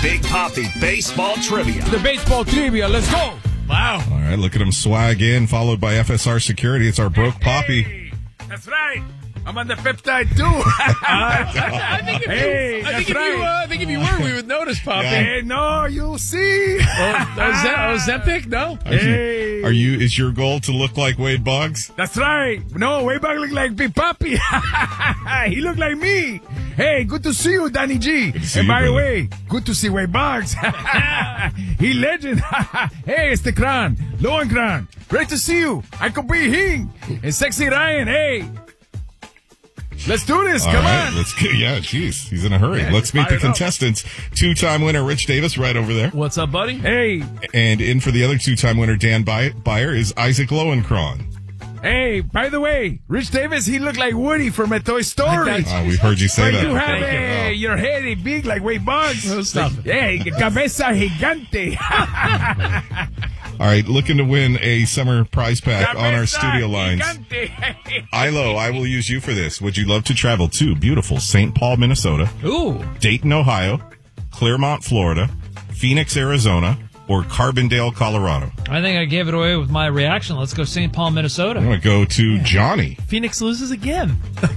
Big Poppy Baseball Trivia. The baseball trivia. Let's go. Wow. All right, look at him swag in, followed by FSR Security. It's our Broke Poppy. Hey, that's right. I'm on the peptide too. I think if you were, we would notice, Poppy. Yeah. Hey, no, you see. Ozempic? No. Hey. Is your goal to look like Wade Boggs? That's right. No, way back look like Big Poppy. He looked like me. Hey, good to see you, Danny G. see And you, by the brother. way, good to see Wade Boggs. He legend. Hey, it's the Kran. Lowen Kran. Great to see you. I could be hing. And Sexy Ryan. Hey. Let's do this. All Come right, on. let's get, yeah, jeez, he's in a hurry. Yeah, Let's meet the fired up. contestants. Two-time winner Rich Davis right over there. What's up, buddy? Hey. And in for the other two-time winner Dan Byer is Isaac Lowenkron. Hey, by the way, Rich Davis, he looked like Woody from a Toy Story. We've heard you say But that you before. have your head is big like Wade Boggs. No, stop it. Hey, cabeza gigante. All right, looking to win a summer prize pack on our Cabeza studio lines. gigante. Ilo, I will use you for this. Would you love to travel to beautiful St. Paul, Minnesota, Ooh. Dayton, Ohio, Claremont, Florida, Phoenix, Arizona, or Carbondale, Colorado? I think I gave it away with my reaction. Let's go St. Paul, I'm Minnesota. going to go to Johnny. Phoenix loses again.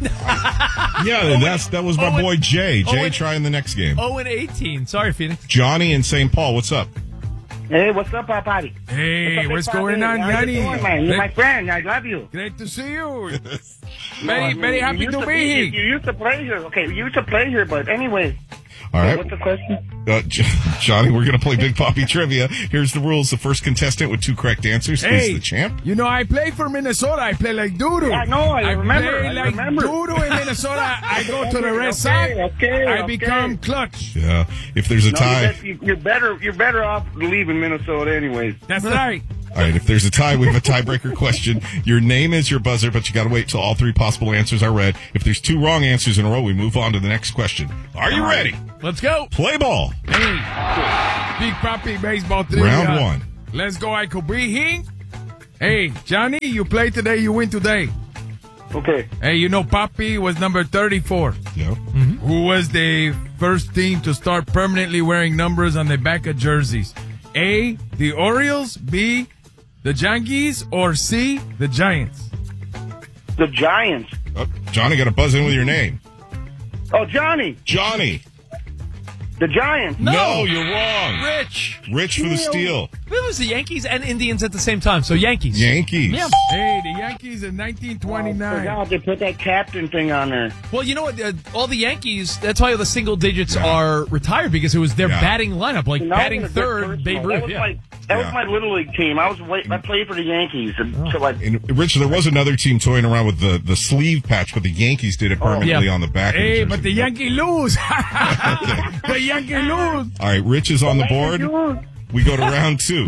Yeah, that was my boy Jay. Jay trying the next game. 0-18. Sorry, Phoenix. Johnny in St. Paul, what's up? Hey, what's up, Papi? Hey, what's Papi? going on, How you Yanni? doing, man? You're my friend. I love you. Great to see you. Very happy You to used be You here. used to play here. Okay, you used to play here, but anyway. All right. What's the question? Johnny, we're going to play Big Poppy Trivia. Here's the rules. The first contestant with 2 correct answers Hey, is the champ. you know, I play for Minnesota. I play like Doodoo. I know, I remember, play I like remember. Doodoo in Minnesota. I go to the Red Sox. I become clutch. Yeah. If there's a No, tie. you're better off leaving Minnesota anyways. That's right. All right. If there's a tie, we have a tiebreaker question. Your name is your buzzer, but you got to wait till all 3 possible answers are read. If there's 2 wrong answers in a row, we move on to the next question. Are you ready? Let's go. Play ball. Hey, Big Poppy baseball trivia. Round 1. Let's go. I could be here. Hey, Johnny, you play today. You win today. Okay. Hey, you know Poppy was number 34. Yeah. Who was the first team to start permanently wearing numbers on the back of jerseys? A, the Orioles, B, the Yankees, or C, the Giants? The Giants. Oh, Johnny got to buzz in with your name. Oh, Johnny. Johnny. The Giants. No, you're wrong. Rich. Rich for the steal. It was the Yankees and Indians at the same time, so Yankees. Yankees. Yeah. Hey, the Yankees in 1929. Forgot they put that captain thing on there. Well, you know what? All the Yankees, that's why the single digits are retired, because it was their batting lineup, like No, batting it was a good third, personal. Babe Ruth. That was my little league team. I played for the Yankees. So like, And Rich, there was another team toying around with the sleeve patch, but the Yankees did it permanently on the back. Hey, of the but the jersey. Yankee lose. The Yankee lose. All right, Rich is on the board. We go to round 2.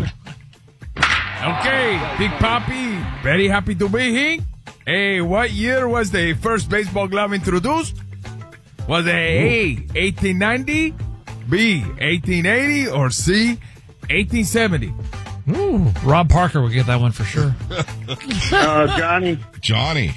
Okay, Big Poppy, very happy to be here. Hey, what year was the first baseball glove introduced? Was it A, 1890, B, 1880, or C, 1870? Ooh, Rob Parker would get that one for sure. Johnny. Johnny.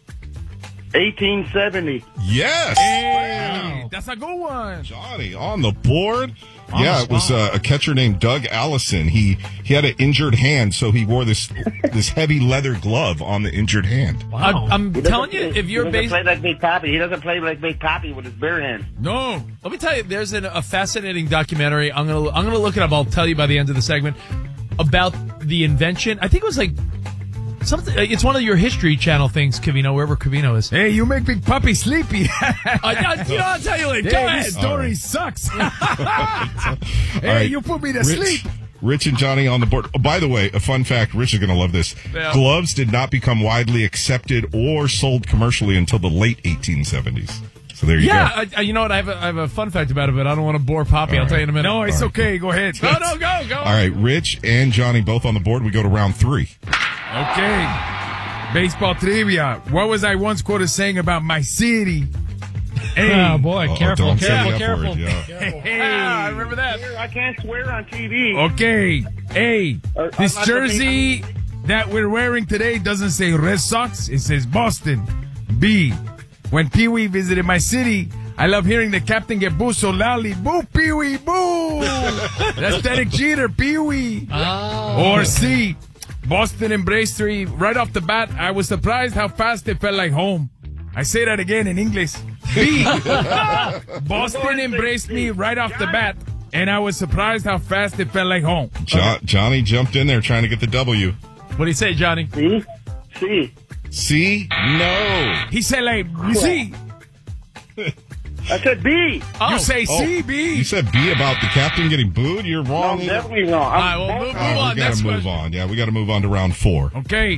1870. Yes. Hey, that's a good one. Johnny on the board. Yeah, it was a catcher named Doug Allison. He had an injured hand, so he wore this heavy leather glove on the injured hand. Wow. I'm telling you, if you're He doesn't play like Big Papi. He doesn't play like Big Papi with his bare hands. No. let me tell you, there's a fascinating documentary. I'm gonna look it up. I'll tell you by the end of the segment about the invention. I think it was like something. It's one of your History Channel things, Cavino, wherever Cavino is. Hey, you make Big Puppy sleepy. I'll tell you later. Go Hey, ahead. this story sucks. Hey, right. you put me to sleep. Rich and Johnny on the board. Oh, by the way, a fun fact, Rich is going to love this. Yeah. Gloves did not become widely accepted or sold commercially until the late 1870s. So there you go. Yeah, you know what? I have a fun fact about it, but I don't want to bore Poppy. I'll tell you in a minute. No, it's okay. Go ahead. No, go. All right, Rich and Johnny both on the board. We go to round 3. Okay. Baseball trivia. What was I once quoted saying about my city? Hey. Oh, boy. Careful, don't say the careful, F careful. word, yeah. Hey. I remember that. I can't swear on TV. Okay. Hey, this I'm not jersey that we're wearing today doesn't say Red Sox. It says Boston. B. When Pee Wee visited my city, I love hearing the captain get booed so loudly. Boo, Pee Wee, boo! That's Derek Jeter, Pee-wee. Or C, Boston embraced me right off the bat. I was surprised how fast it felt like home. I say that again in English. B, Boston embraced me right off the bat, and I was surprised how fast it felt like home. Johnny jumped in there trying to get the W. What do you say, Johnny? C. C. C? No. He said, like, C. I said B. You say C, Oh, B. You said B about the captain getting booed? You're No, wrong. I'm definitely wrong. All right, well, move we on. gotta Next move question. on. Yeah, we gotta move on to round 4. Okay.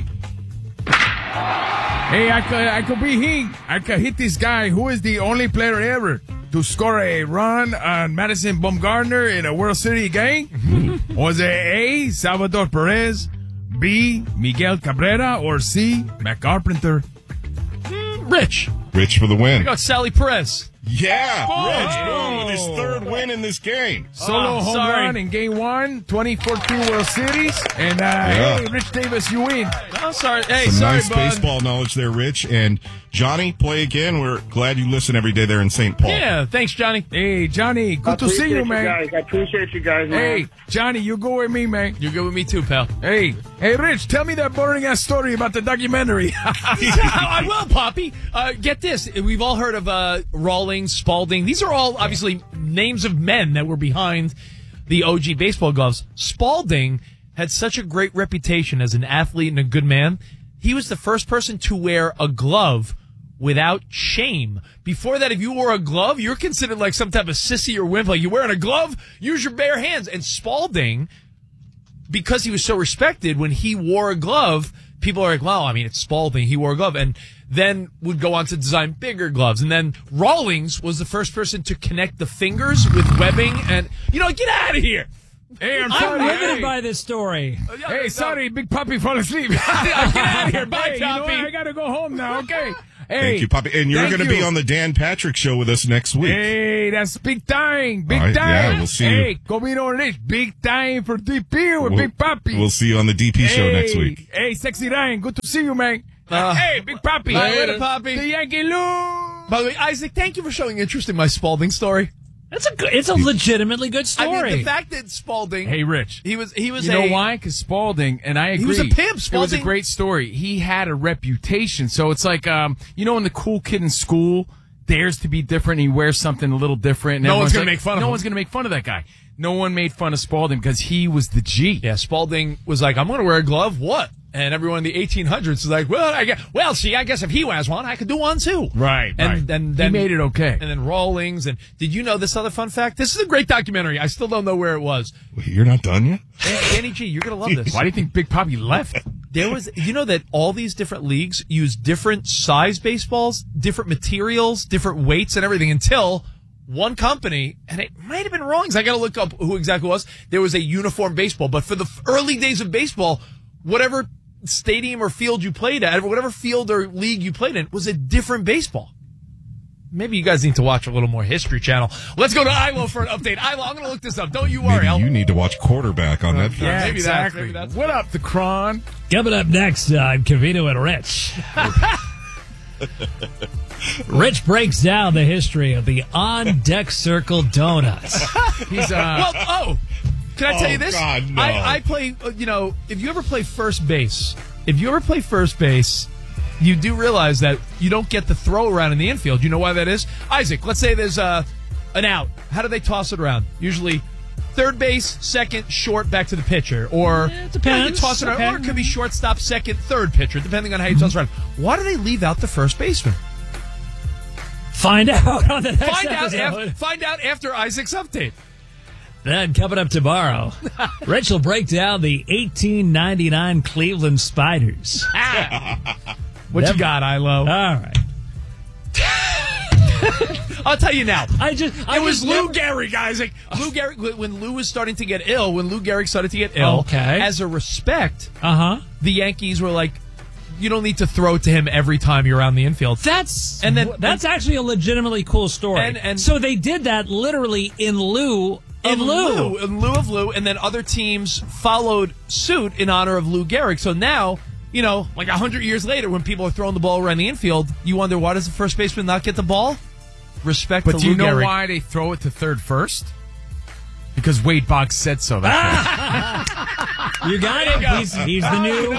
Hey, I could be he. I could hit this guy who is the only player ever to score a run on Madison Bumgarner in a World Series game. Was it A, Salvador Perez, B, Miguel Cabrera, or C, Matt Carpenter? Rich. Rich for the win. We got Sally Perez. Yeah, Oh. Rich boom, with his third win in this game. Solo home sorry. run in Game 1, 2014 World Series. And, Yeah. hey, Rich Davis, you win. Oh, sorry. Hey, Some sorry, nice bud. baseball knowledge there, Rich. And Johnny, play again. We're glad you listen every day there in St. Paul. Yeah, thanks, Johnny. Hey, Johnny, good to see you, man. Guys. I appreciate you guys, man. Hey, Johnny, you go with me, man. You're good with me too, pal. Hey, Rich, tell me that boring-ass story about the documentary. I will, Poppy. Get this. We've all heard of Rawlings, Spalding. These are all obviously names of men that were behind the OG baseball gloves. Spalding had such a great reputation as an athlete and a good man. He was the first person to wear a glove without shame. Before that, if you wore a glove, you're considered like some type of sissy or wimp. Like, you're wearing a glove, use your bare hands. And Spalding, because he was so respected, when he wore a glove, people are like, wow, I mean, it's Spalding. He wore a glove. And then would go on to design bigger gloves. And then Rawlings was the first person to connect the fingers with webbing. And, get out of here. Hey, I'm I'm sorry. riveted Hey. by this story. Hey, sorry, Big Puppy fell asleep. Get out of here. Bye, Hey, you know what? Poppy. I gotta go home now, okay? Hey, Thank you, Poppy. And you're thank going to be you. on the Dan Patrick Show with us next week. Hey, that's big time. Big All right, time. yeah, we'll see you. Hey, Comino Rich, big time for DP with Big Puppy. We'll see you on the DP Show next Hey, week. Hey, Sexy Ryan, good to see you, man. Hey, Big Puppy. Later, Poppy. The Yankee Lou. By the way, Isaac, thank you for showing interest in my Spalding story. It's a legitimately good story. I mean, the fact that Spalding, Hey, Rich. he was You know why? Because Spalding, and I agree. He was a pimp. It was a Spalding- great story. He had a reputation. So it's like, when the cool kid in school dares to be different, and he wears something a little different. And No one's everyone's gonna like, make fun of No him. one's going to make fun of that guy. No one made fun of Spalding because he was the G. Yeah, Spalding was like, I'm going to wear a glove. What? And everyone in the 1800s was like, I guess if he wears one, I could do one too. Right, And right. then He made it okay. And then Rawlings. And did you know this other fun fact? This is a great documentary. I still don't know where it was. Wait, you're not done yet? Danny G, you're going to love this. Why do you think Big Poppy left? There was, that all these different leagues use different size baseballs, different materials, different weights and everything until one company, and it might have been Rawlings. I got to look up who exactly it was. There was a uniform baseball, but for the early days of baseball, whatever stadium or field you played at, whatever field or league you played in, was a different baseball. Maybe you guys need to watch a little more History Channel. Let's go to Ilo for an update. Ilo, I'm going to look this up. Don't you worry. Maybe you need to watch Quarterback on Netflix. Yeah, maybe exactly. that's what up, the Cron? Coming up next on Cavino and Rich. Rich breaks down the history of the on-deck circle donuts. He's Well, can I tell you this? God, no. I play, if you ever play first base, you do realize that you don't get the throw around in the infield. You know why that is? Isaac, let's say there's an out. How do they toss it around? Usually third base, second, short, back to the pitcher. Or it depends. You toss it around, or it could be shortstop, second, third pitcher, depending on how you toss it around. Why do they leave out the first baseman? Find out on the next episode. Find out after Isaac's update. Then coming up tomorrow, Rich will break down the 1899 Cleveland Spiders. What you got, Ilo? All right. I'll tell you now. It was Lou Gehrig, Isaac. Lou Gehrig, when Lou was starting to get ill, Okay. as a respect, Uh-huh. the Yankees were like, you don't need to throw to him every time you're around the infield. That's actually a legitimately cool story. And so they did that literally in lieu of Lou. In lieu of Lou, and then other teams followed suit in honor of Lou Gehrig. So now, like 100 years later, when people are throwing the ball around the infield, you wonder, why does the first baseman not get the ball? Respect to But Lou do you know Gehrig. why they throw it to third first? because Wade Boggs said so. You got it. He's the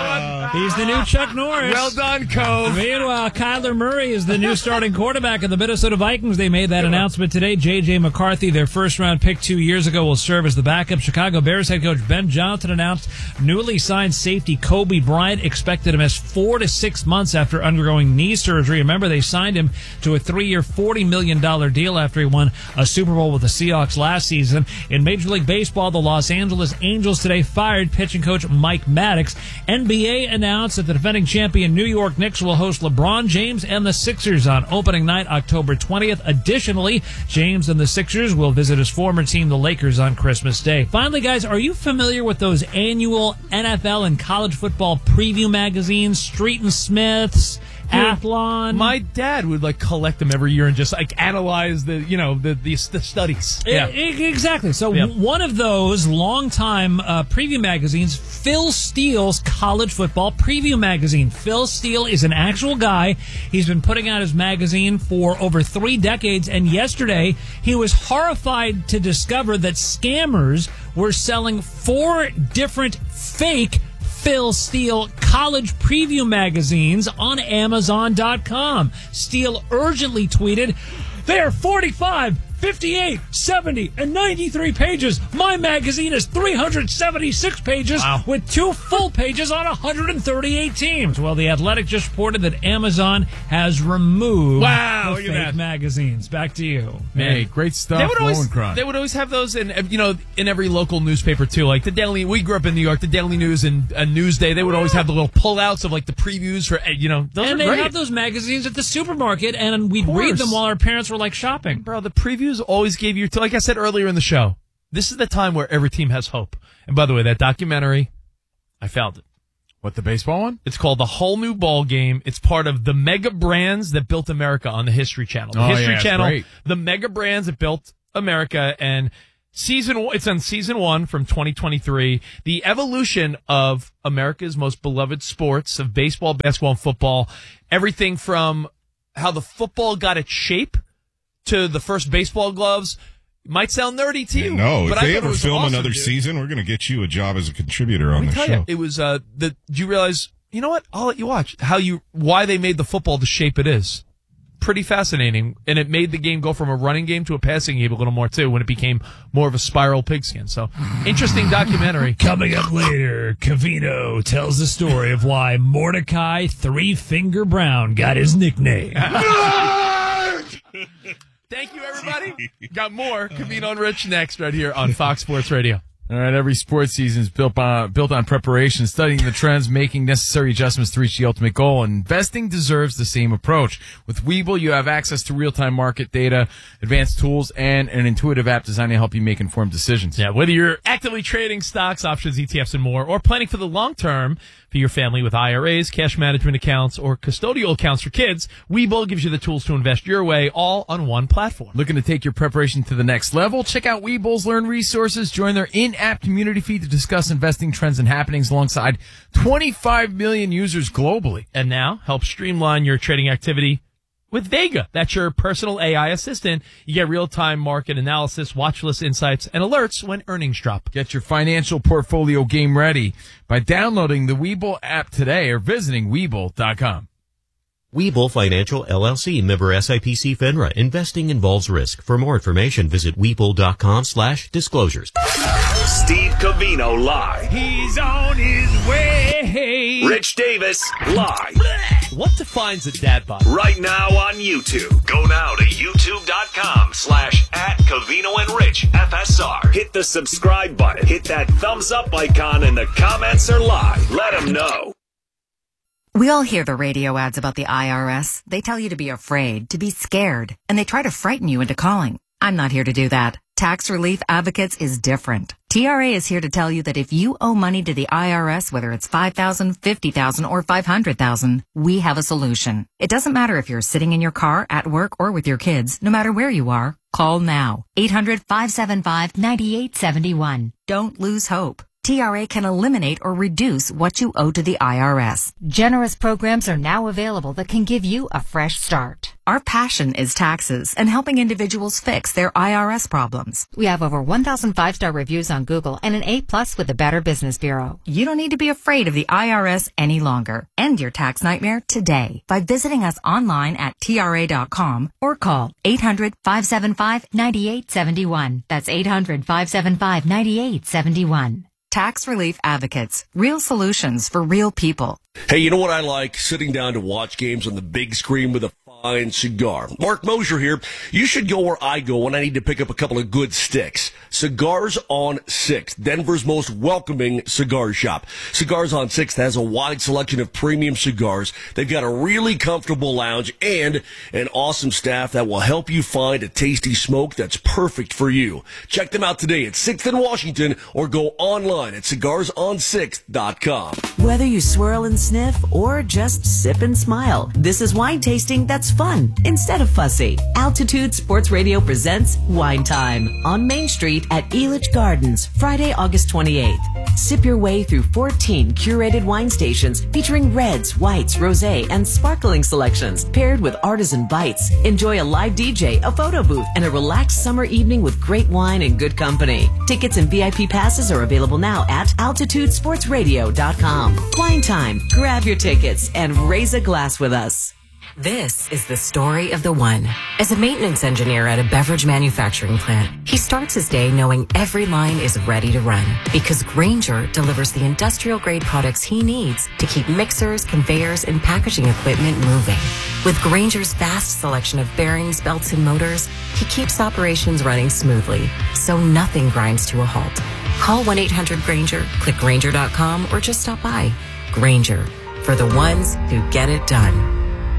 new Chuck Norris. Well done, Cove. Meanwhile, Kyler Murray is the new starting quarterback of the Minnesota Vikings. They made that announcement today. J.J. McCarthy, their first-round pick 2 years ago, will serve as the backup. Chicago Bears head coach Ben Johnson announced newly signed safety Kobe Bryant expected to miss 4 to 6 months after undergoing knee surgery. Remember, they signed him to a 3-year, $40 million deal after he won a Super Bowl with the Seahawks last season. In Major League Baseball, the Los Angeles Angels today fired pitching coach Mike Maddox. NBA announced that the defending champion New York Knicks will host LeBron James and the Sixers on opening night, October 20th. Additionally, James and the Sixers will visit his former team, the Lakers, on Christmas Day. Finally, guys, are you familiar with those annual NFL and college football preview magazines, Street and Smiths, Athlon? My dad would collect them every year and just analyze the studies. Yeah, exactly. So one of those longtime preview magazines, Phil Steele's College Football Preview Magazine. Phil Steele is an actual guy. He's been putting out his magazine for over 3 decades, and yesterday he was horrified to discover that scammers were selling 4 different fake Phil Steele college preview magazines on Amazon.com. Steele urgently tweeted, "They are 45, 58, 70, and 93 pages. My magazine is 376 pages with 2 full pages on 138 teams." Well, The Athletic just reported that Amazon has removed the fake magazines. Back to you. Hey, great stuff. They would always have those in every local newspaper too. Like the Daily, we grew up in New York, the Daily News and Newsday, they would always have the little pullouts of the previews for, those and are they great. have those magazines at the supermarket, and we'd read them while our parents were shopping. Bro, the previews always gave you, like I said earlier in the show, this is the time where every team has hope. And by the way, that documentary, I found it. What, the baseball one? It's called The Whole New Ball Game. It's part of the mega brands that built America on the History Channel. The History Channel, great. The mega brands that built America, and it's on season 1 from 2023. The evolution of America's most beloved sports of baseball, basketball, and football. Everything from how the football got its shape to the first baseball gloves. Might sound nerdy to you. No, but if they ever film awesome, another dude. season, we're going to get you a job as a contributor on the show. You, it was do you realize, you know what? I'll let you watch why they made the football the shape it is. Pretty fascinating, and it made the game go from a running game to a passing game a little more too when it became more of a spiral pigskin. So, interesting documentary. Coming up later, Covino tells the story of why Mordecai Three-Finger Brown got his nickname. Thank you, everybody. Got more Covino and Rich next right here on Fox Sports Radio. All right, every sports season is built on preparation, studying the trends, making necessary adjustments to reach the ultimate goal. And investing deserves the same approach. With Webull, you have access to real-time market data, advanced tools, and an intuitive app designed to help you make informed decisions. Yeah, whether you're actively trading stocks, options, ETFs, and more, or planning for the long term for your family with IRAs, cash management accounts, or custodial accounts for kids, Webull gives you the tools to invest your way, all on one platform. Looking to take your preparation to the next level? Check out Webull's Learn resources. Join their in-app community feed to discuss investing trends and happenings alongside 25 million users globally. And now, help streamline your trading activity with Vega. That's your personal AI assistant. You get real-time market analysis, watch list insights, and alerts when earnings drop. Get your financial portfolio game ready by downloading the Webull app today or visiting Webull.com. Webull Financial LLC, member SIPC FINRA. Investing involves risk. For more information, visit Webull.com/disclosures. Steve Covino live. He's on his way. Rich Davis live. What defines a dad bod? Right now on YouTube. Go now to youtube.com/@Covino and Rich FSR. Hit the subscribe button. Hit that thumbs up icon, and the comments are live. Let them know. We all hear the radio ads about the IRS. They tell you to be afraid, to be scared, and they try to frighten you into calling. I'm not here to do that. Tax Relief Advocates is different. TRA is here to tell you that if you owe money to the IRS, whether it's $5,000, $50,000, or $500,000, we have a solution. It doesn't matter if you're sitting in your car, at work, or with your kids. No matter where you are, call now. 800-575-9871. Don't lose hope. TRA can eliminate or reduce what you owe to the IRS. Generous programs are now available that can give you a fresh start. Our passion is taxes and helping individuals fix their IRS problems. We have over 1,000 5-star reviews on Google and an A+ with the Better Business Bureau. You don't need to be afraid of the IRS any longer. End your tax nightmare today by visiting us online at TRA.com or call 800-575-9871. That's 800-575-9871. Tax Relief Advocates. Real solutions for real people. Hey, you know what I like? Sitting down to watch games on the big screen with a fine cigar. Mark Mosier here. You should go where I go when I need to pick up a couple of good sticks. Cigars on 6th, Denver's most welcoming cigar shop. Cigars on 6th has a wide selection of premium cigars. They've got a really comfortable lounge and an awesome staff that will help you find a tasty smoke that's perfect for you. Check them out today at 6th and Washington or go online at cigarsonsixth.com. Whether you swirl and sniff or just sip and smile, this is wine tasting that's fun instead of fussy. Altitude Sports Radio presents Wine Time on Main Street at Elitch Gardens, Friday, August 28th. Sip your way through 14 curated wine stations featuring reds, whites, rosé, and sparkling selections paired with artisan bites. Enjoy a live DJ, a photo booth, and a relaxed summer evening with great wine and good company. Tickets and VIP passes are available now at altitudesportsradio.com. Wine Time. Grab your tickets and raise a glass with us. This is the story of the one. As a maintenance engineer at a beverage manufacturing plant, he starts his day knowing every line is ready to run because Grainger delivers the industrial-grade products he needs to keep mixers, conveyors, and packaging equipment moving. With Grainger's vast selection of bearings, belts, and motors, he keeps operations running smoothly, so nothing grinds to a halt. Call 1-800-GRAINGER, click Grainger.com, or just stop by. Grainger, for the ones who get it done.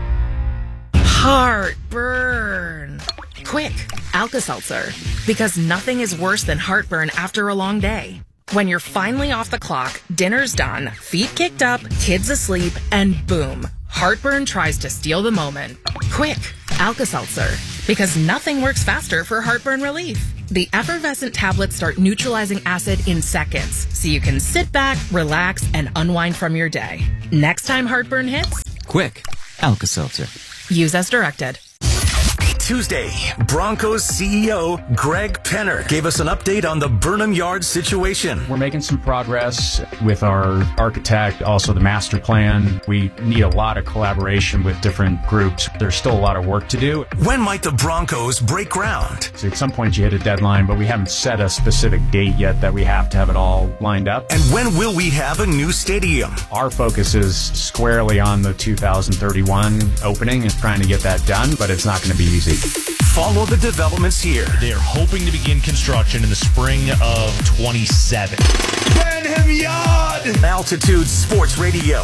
Heartburn. Quick, Alka-Seltzer. Because nothing is worse than heartburn after a long day. When you're finally off the clock, dinner's done, feet kicked up, kids asleep, and boom, heartburn tries to steal the moment. Quick, Alka-Seltzer. Because nothing works faster for heartburn relief. The effervescent tablets start neutralizing acid in seconds, so you can sit back, relax, and unwind from your day. Next time heartburn hits, quick, Alka-Seltzer. Use as directed. Tuesday, Broncos CEO Greg Penner gave us an update on the Burnham Yard situation. We're making some progress with our architect, also the master plan. We need a lot of collaboration with different groups. There's still a lot of work to do. When might the Broncos break ground? So at some point you hit a deadline, but we haven't set a specific date yet that we have to have it all lined up. And when will we have a new stadium? Our focus is squarely on the 2031 opening and trying to get that done, but it's not going to be easy. Follow the developments here. They're hoping to begin construction in the spring of 27. Burnham Yard! Altitude Sports Radio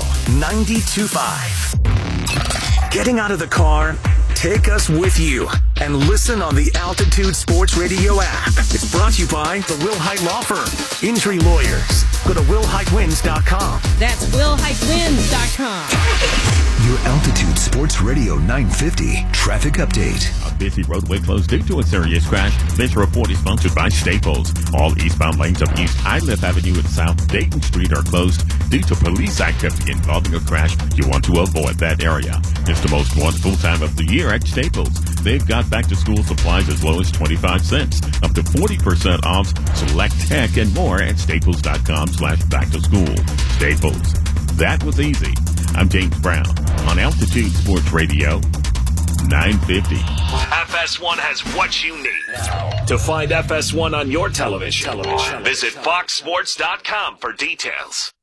92.5. Getting out of the car, take us with you and listen on the Altitude Sports Radio app. It's brought to you by the Will Height Law Firm. Injury lawyers. Go to willheightwins.com. That's willheightwins.com. Your Altitude Sports Radio 950 traffic update. A busy roadway closed due to a serious crash. This report is sponsored by Staples. All eastbound lanes of East Highland Avenue and South Dayton Street are closed due to police activity involving a crash. You want to avoid that area. It's the most wonderful time of the year at Staples. They've got back-to-school supplies as low as 25 cents, up to 40% off select tech and more at staples.com/back-to-school. Staples. That was easy. I'm James Brown on Altitude Sports Radio 950. FS1 has what you need. To find FS1 on your television, visit foxsports.com for details.